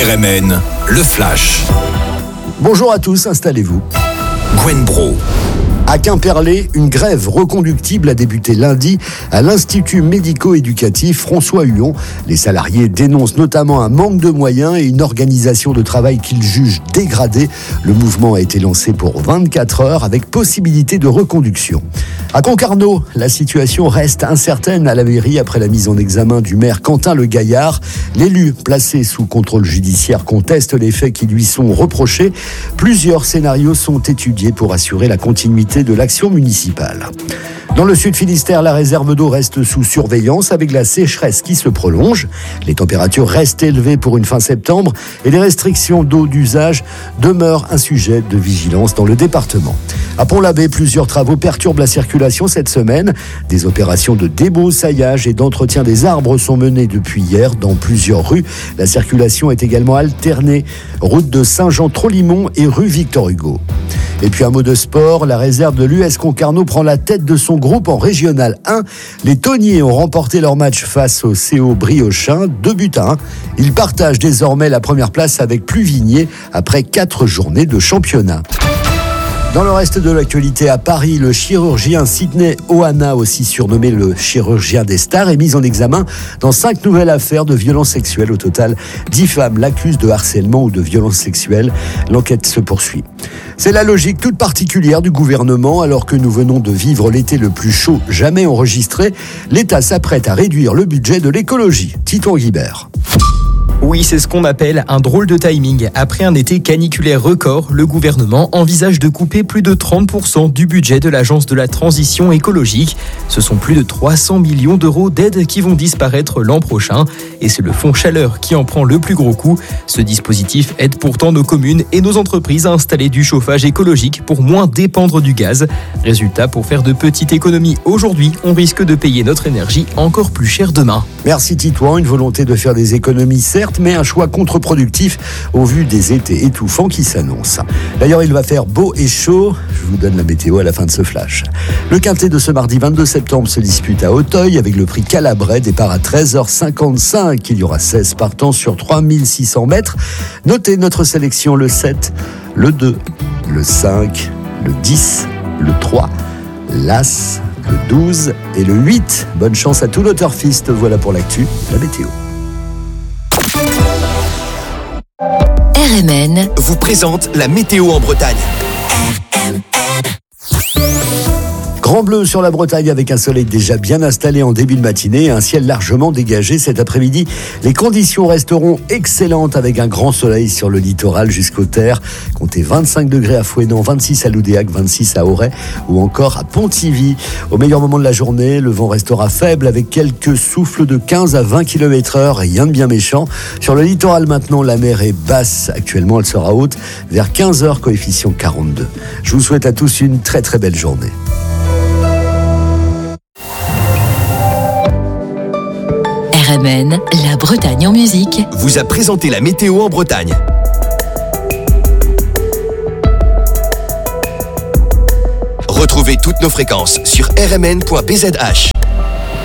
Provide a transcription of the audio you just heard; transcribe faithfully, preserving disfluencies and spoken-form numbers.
R M N, le Flash. Bonjour à tous, installez-vous. Gwen Bro. À Quimperlé, une grève reconductible a débuté lundi à l'Institut médico-éducatif François Huon. Les salariés dénoncent notamment un manque de moyens et une organisation de travail qu'ils jugent dégradée. Le mouvement a été lancé pour vingt-quatre heures avec possibilité de reconduction. À Concarneau, la situation reste incertaine à la mairie après la mise en examen du maire Quentin Le Gaillard. L'élu, placé sous contrôle judiciaire, conteste les faits qui lui sont reprochés. Plusieurs scénarios sont étudiés pour assurer la continuité de l'action municipale. Dans le sud Finistère, la réserve d'eau reste sous surveillance avec la sécheresse qui se prolonge. Les températures restent élevées pour une fin septembre et les restrictions d'eau d'usage demeurent un sujet de vigilance dans le département. À Pont-l'Abbé, plusieurs travaux perturbent la circulation cette semaine. Des opérations de débroussaillage et d'entretien des arbres sont menées depuis hier dans plusieurs rues. La circulation est également alternée. Route de Saint-Jean-Trolimont et rue Victor Hugo. Et puis un mot de sport, la réserve de l'U S Concarneau prend la tête de son groupe en Régional un. Les Tonniers ont remporté leur match face au C O Briochin, deux buts à un. Ils partagent désormais la première place avec Pluvigné après quatre journées de championnat. Dans le reste de l'actualité, à Paris, le chirurgien Sidney Ohana, aussi surnommé le chirurgien des stars, est mis en examen dans cinq nouvelles affaires de violences sexuelles. Au total, dix femmes l'accusent de harcèlement ou de violences sexuelles. L'enquête se poursuit. C'est la logique toute particulière du gouvernement. Alors que nous venons de vivre l'été le plus chaud jamais enregistré, l'État s'apprête à réduire le budget de l'écologie. Titon Guibert. Oui, c'est ce qu'on appelle un drôle de timing. Après un été caniculaire record, le gouvernement envisage de couper plus de trente pour cent du budget de l'Agence de la transition écologique. Ce sont plus de trois cents millions d'euros d'aides qui vont disparaître l'an prochain. Et c'est le fonds chaleur qui en prend le plus gros coup. Ce dispositif aide pourtant nos communes et nos entreprises à installer du chauffage écologique pour moins dépendre du gaz. Résultat, pour faire de petites économies aujourd'hui, on risque de payer notre énergie encore plus cher demain. Merci Titouan, une volonté de faire des économies certes, mais un choix contre-productif au vu des étés étouffants qui s'annoncent. D'ailleurs, il va faire beau et chaud. Je vous donne la météo à la fin de ce flash. Le quintet de ce mardi vingt-deux septembre se dispute à Auteuil avec le prix Calabrais, départ à treize heures cinquante-cinq. Il y aura seize partants sur trois mille six cents mètres. Notez notre sélection: le sept, le deux, le cinq, le dix, le trois, l'As, le douze et le huit. Bonne chance à tout le Turfiste. Voilà pour l'actu, la météo. R M N vous présente la météo en Bretagne. R M N. Grand bleu sur la Bretagne avec un soleil déjà bien installé en début de matinée et un ciel largement dégagé cet après-midi. Les conditions resteront excellentes avec un grand soleil sur le littoral jusqu'aux terres. Comptez vingt-cinq degrés à Fouesnant, vingt-six à Loudéac, vingt-six à Auray ou encore à Pontivy. Au meilleur moment de la journée, le vent restera faible avec quelques souffles de quinze à vingt kilomètres heure, rien de bien méchant. Sur le littoral maintenant, la mer est basse. Actuellement, elle sera haute vers quinze heures, coefficient quarante-deux. Je vous souhaite à tous une très très belle journée. R M N, la Bretagne en musique, vous a présenté la météo en Bretagne. Retrouvez toutes nos fréquences sur r m n point b z h.